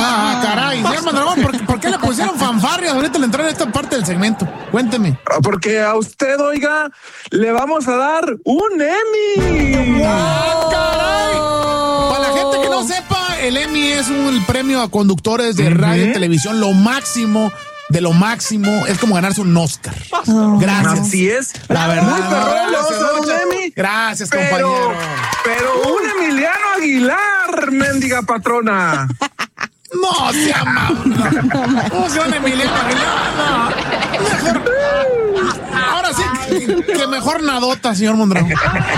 Caray, señor Mondragón, ¿por qué le pusieron fanfarrias ahorita al entrar en esta parte del segmento? Cuénteme. Porque a usted, oiga, le vamos a dar un Emmy. Caray! Para la gente que no sepa, el Emmy es el premio a conductores de radio y televisión, lo máximo de lo máximo, es como ganarse un Oscar. Gracias. Así es. La verdad. Muy perrón, le vamos a dar un Emmy. Gracias, compañero. Pero un Emiliano Aguilar, mendiga patrona. No, se ama. No, se un Emiliano Aguilar. No. Mejor. Ahora sí, que mejor nadota, señor Mondragón.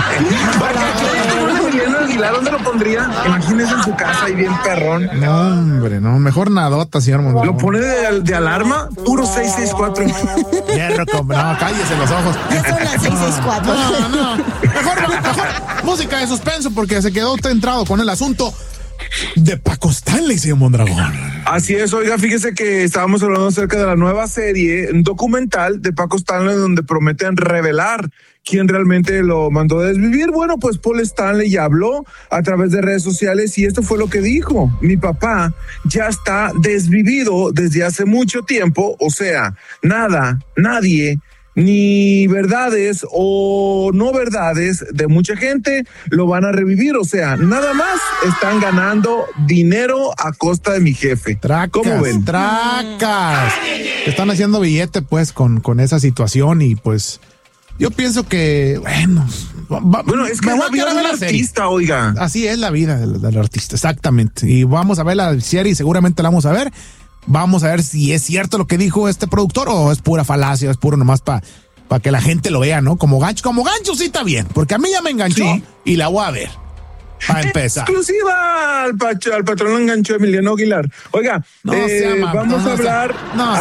Un Emiliano Aguilar, ¿dónde lo pondría? Imagínese en su casa y bien perrón. No, hombre, no. Mejor nadota, señor Mondragón. Lo pone de alarma, puro 664. Hierro, no, cállese los ojos. Ya son las 664. No. Mejor música de suspenso porque se quedó usted entrado con el asunto de Paco Stanley, señor Mondragón. Así es, oiga, fíjese que estábamos hablando acerca de la nueva serie, un documental de Paco Stanley donde prometen revelar quién realmente lo mandó a desvivir. Bueno, pues Paul Stanley ya habló a través de redes sociales y esto fue lo que dijo. Mi papá ya está desvivido desde hace mucho tiempo, o sea, nadie, ni verdades o no verdades de mucha gente lo van a revivir, o sea, nada más están ganando dinero a costa de mi jefe. ¿Cómo ven? Tracas. Están haciendo billete pues con esa situación y pues yo pienso que, bueno, es que la vida del artista, oiga. Así es la vida del artista, exactamente. Y vamos a ver la serie y seguramente la vamos a ver. Vamos a ver si es cierto lo que dijo este productor o es pura falacia, es puro nomás para que la gente lo vea, ¿no? Como gancho sí está bien, porque a mí ya me enganchó y la voy a ver. Para empezar. Exclusiva al patrón lo enganchó Emiliano Aguilar. Oiga, vamos a hablar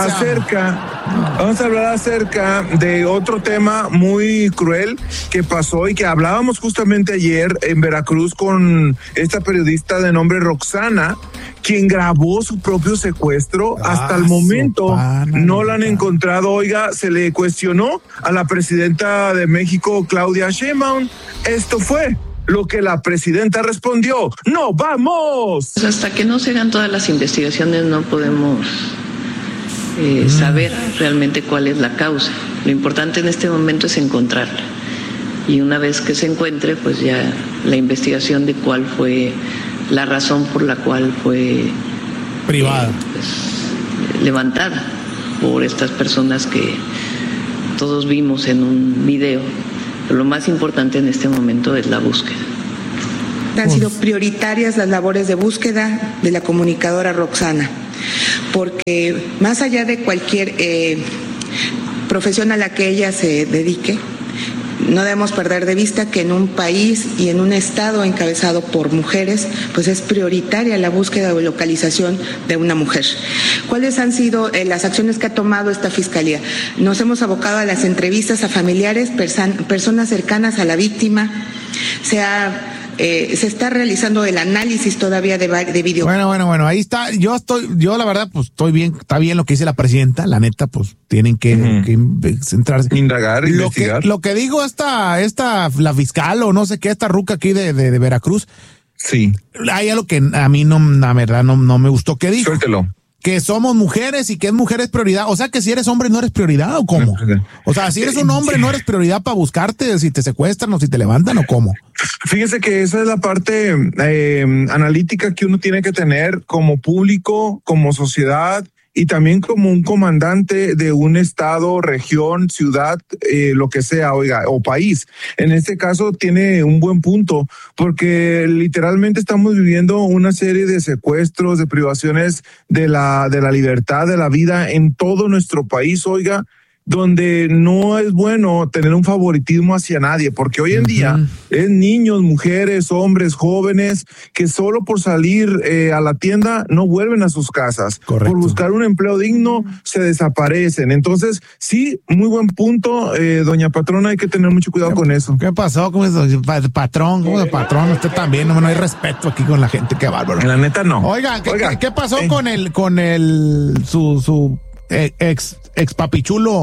acerca de otro tema muy cruel que pasó y que hablábamos justamente ayer en Veracruz con esta periodista de nombre Roxana, quien grabó su propio secuestro. Hasta el momento no la han encontrado. Oiga, se le cuestionó a la presidenta de México, Claudia Sheinbaum. Esto fue lo que la presidenta respondió. ¡No vamos! Pues hasta que no se hagan todas las investigaciones no podemos saber realmente cuál es la causa. Lo importante en este momento es encontrarla. Y una vez que se encuentre, pues ya la investigación de cuál fue la razón por la cual fue privada, levantada por estas personas que todos vimos en un video. Pero lo más importante en este momento es la búsqueda. Han sido prioritarias las labores de búsqueda de la comunicadora Roxana, porque más allá de cualquier profesión a la que ella se dedique, no debemos perder de vista que en un país y en un estado encabezado por mujeres, pues es prioritaria la búsqueda o localización de una mujer. ¿Cuáles han sido las acciones que ha tomado esta fiscalía? Nos hemos abocado a las entrevistas a familiares, personas cercanas a la víctima. Se está realizando el análisis todavía de video. Bueno, ahí está. Yo la verdad, pues estoy bien, está bien lo que dice la presidenta, la neta, pues tienen que centrarse. Indagar, investigar. Lo que digo la fiscal o no sé qué, esta ruca aquí de Veracruz. Sí. Hay algo que a mí la verdad no me gustó que dijo. Suéltelo. Que somos mujeres y que es mujer es prioridad. O sea, que si eres hombre no eres prioridad o cómo. O sea, si eres un hombre no eres prioridad para buscarte, si te secuestran o si te levantan o cómo. Fíjese que esa es la parte analítica que uno tiene que tener como público, como sociedad y también como un comandante de un estado, región, ciudad, lo que sea, oiga, o país. En este caso tiene un buen punto, porque literalmente estamos viviendo una serie de secuestros, de privaciones de la libertad, de la vida en todo nuestro país, oiga, donde no es bueno tener un favoritismo hacia nadie, porque hoy en día es niños, mujeres, hombres, jóvenes, que solo por salir a la tienda no vuelven a sus casas. Correcto. Por buscar un empleo digno se desaparecen. Entonces, sí, muy buen punto, doña patrona, hay que tener mucho cuidado con eso. ¿Qué pasó con eso? Patrón, ¿cómo de patrón? Usted también, no hay respeto aquí con la gente, qué bárbaro. La neta no. Oiga, ¿qué pasó con su ex papichulo,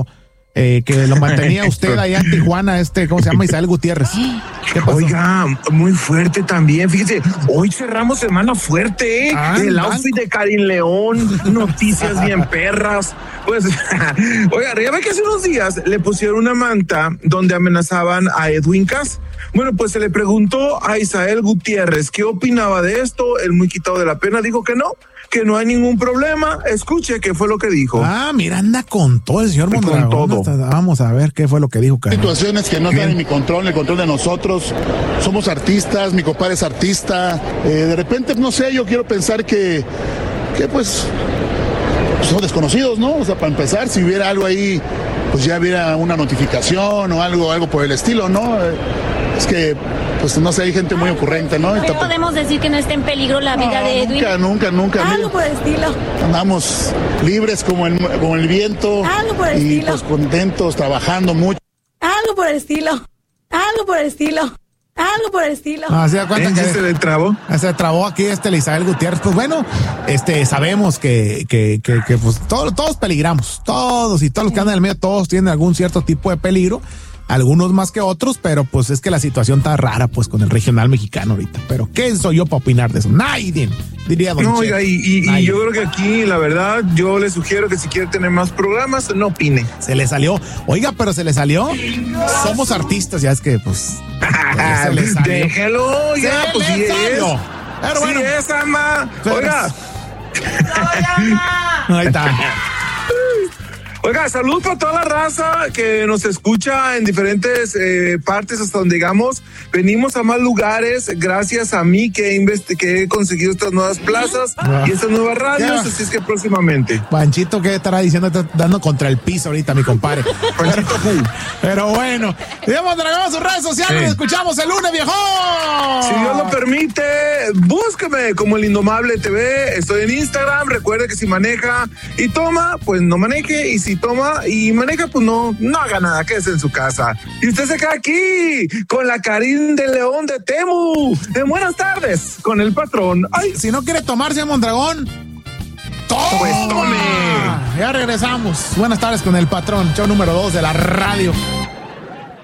que lo mantenía usted allá en Tijuana, ¿cómo se llama? Isael Gutiérrez. ¿Qué pasó? Oiga, muy fuerte también. Fíjese, hoy cerramos semana fuerte, el outfit de Karin León, noticias bien perras. Pues, oiga, ya ve que hace unos días le pusieron una manta donde amenazaban a Edwin Cass. Bueno, pues se le preguntó a Isael Gutiérrez qué opinaba de esto. Él, muy quitado de la pena, dijo que no hay ningún problema. Escuche qué fue lo que dijo. Mira, anda con todo el señor Mondragón. Vamos a ver qué fue lo que dijo. Situaciones que no están en mi control, en el control de nosotros. Somos artistas, mi compadre es artista. De repente, no sé, yo quiero pensar que pues son desconocidos, ¿no? O sea, para empezar, si hubiera algo ahí, pues ya hubiera una notificación o algo por el estilo, ¿no? Es que, pues no sé, hay gente muy ocurrente, ¿no? ¿No podemos decir que no está en peligro la vida de Edwin? Nunca. Algo por el estilo. Andamos libres como el viento. Algo por el estilo. Y pues contentos, trabajando mucho. Algo por el estilo. ¿Se da cuenta que se le trabó? Se trabó aquí Isael Gutiérrez. Pues bueno, sabemos que pues todos peligramos. Todos los que andan en el medio, todos tienen algún cierto tipo de peligro. Algunos más que otros, pero pues es que la situación está rara pues con el regional mexicano ahorita. Pero ¿qué soy yo para opinar de eso? Nadie, diría don Che. Oiga, y yo creo que aquí, la verdad, yo le sugiero que si quiere tener más programas, no opine. Se le salió. Oiga, pero se le salió. Somos artistas, ya es que pues se le salió. Déjelo, ya, pues sí es. Pero bueno. Sí es, ama. Oiga. Ahí está. Oiga, salud para toda la raza que nos escucha en diferentes partes hasta donde llegamos. Venimos a más lugares gracias a mí que he conseguido estas nuevas plazas y estas nuevas radios, así es que próximamente. Panchito, ¿qué estará diciendo? Está dando contra el piso ahorita, mi compadre. Pero bueno, digamos, dragamos sus redes sociales, nos escuchamos el lunes, viejo. Si Dios lo permite, búsqueme como El Indomable TV. Estoy en Instagram. Recuerde que si maneja y toma, pues no maneje, y si toma y maneja, pues no haga nada, quédese en su casa. Y usted se queda aquí con la Karin de León de Temu. Buenas tardes con el patrón. Ay. Si no quiere tomarse a Mondragón, pues tome. Ya regresamos. Buenas tardes con el patrón, show número 2 de la radio.